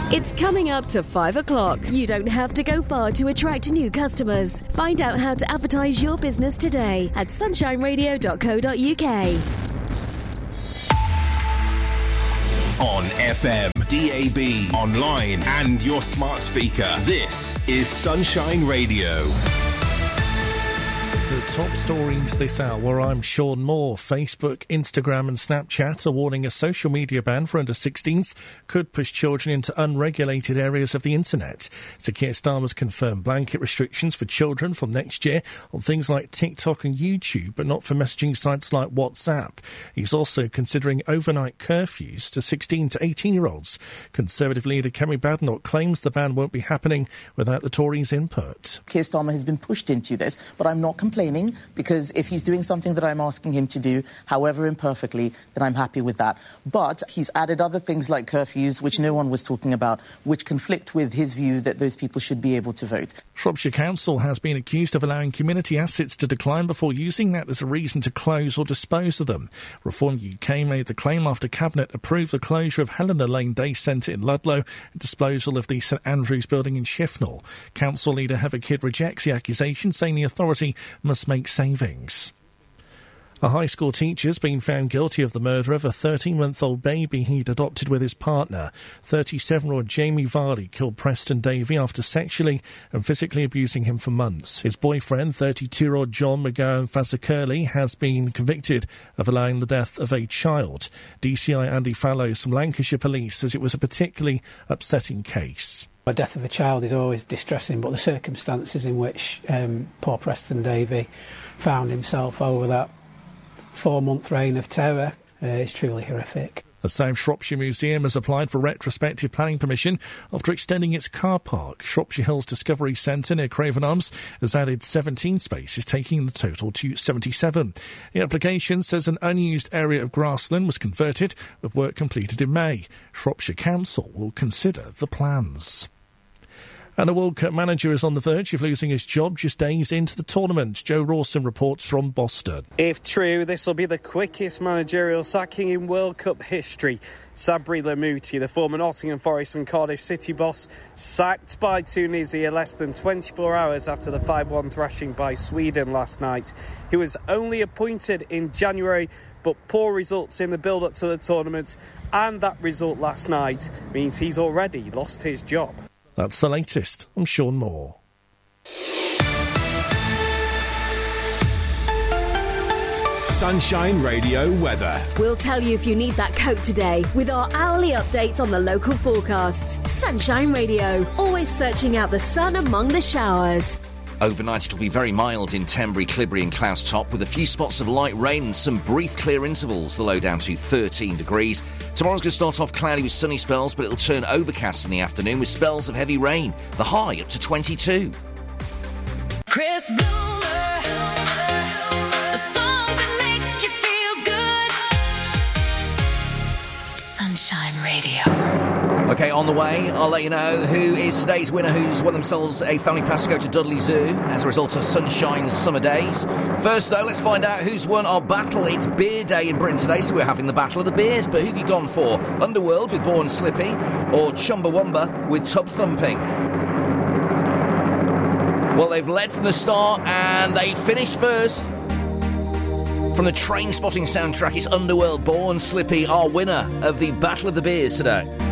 It's coming up to 5 o'clock. You don't have to go far to attract new customers. Find out how to advertise your business today at sunshineradio.co.uk. On FM, DAB, online and your smart speaker. This is Sunshine Radio. The top stories this hour. I'm Sean Moore. Facebook, Instagram and Snapchat are warning a social media ban for under-16s could push children into unregulated areas of the internet. Sir Keir Starmer's confirmed blanket restrictions for children from next year on things like TikTok and YouTube, but not for messaging sites like WhatsApp. He's also considering overnight curfews to 16 to 18-year-olds. Conservative leader Kemi Badenoch claims the ban won't be happening without the Tories' input. Keir Starmer has been pushed into this, but I'm not complaining, because if he's doing something that I'm asking him to do, however imperfectly, then I'm happy with that. But he's added other things like curfews, which no one was talking about, which conflict with his view that those people should be able to vote. Shropshire Council has been accused of allowing community assets to decline before using that as a reason to close or dispose of them. Reform UK made the claim after Cabinet approved the closure of Helena Lane Day Centre in Ludlow and disposal of the St Andrews building in Shifnal. Council leader Heather Kidd rejects the accusation, saying the authority must make savings. A high school teacher's been found guilty of the murder of a 13-month-old baby he'd adopted with his partner. 37-year-old Jamie Varley killed Preston Davey after sexually and physically abusing him for months. His boyfriend, 32-year-old John McGowan Fazacurley, has been convicted of allowing the death of a child. DCI Andy Fallows from Lancashire Police says it was a particularly upsetting case. The death of a child is always distressing, but the circumstances in which poor Preston Davey found himself over that 4-month reign of terror is truly horrific. The South Shropshire Museum has applied for retrospective planning permission after extending its car park. Shropshire Hills Discovery Centre near Craven Arms has added 17 spaces, taking the total to 77. The application says an unused area of grassland was converted, with work completed in May. Shropshire Council will consider the plans. And a World Cup manager is on the verge of losing his job just days into the tournament. Joe Rawson reports from Boston. If true, this will be the quickest managerial sacking in World Cup history. Sabri Lamouti, the former Nottingham Forest and Cardiff City boss, sacked by Tunisia less than 24 hours after the 5-1 thrashing by Sweden last night. He was only appointed in January, but poor results in the build-up to the tournament and that result last night means he's already lost his job. That's the latest. I'm Sean Moore. Sunshine Radio weather. We'll tell you if you need that coat today with our hourly updates on the local forecasts. Sunshine Radio, always searching out the sun among the showers. Overnight it'll be very mild in Tenbury, Clibberry and Clousetop with a few spots of light rain and some brief clear intervals, the low down to 13 degrees. Tomorrow's going to start off cloudy with sunny spells, but it'll turn overcast in the afternoon with spells of heavy rain, the high up to 22. Chris Boomer, the songs that make you feel good. Sunshine Radio. OK, on the way, I'll let you know who is today's winner who's won themselves a family pass to go to Dudley Zoo as a result of Sunshine Summer Days. First, though, let's find out who's won our battle. It's Beer Day in Britain today, so we're having the Battle of the Beers. But who have you gone for? Underworld with Born Slippy or Chumbawamba with Tub Thumping? Well, they've led from the start and they finished first. From the Train Spotting soundtrack, it's Underworld, Born Slippy, our winner of the Battle of the Beers today.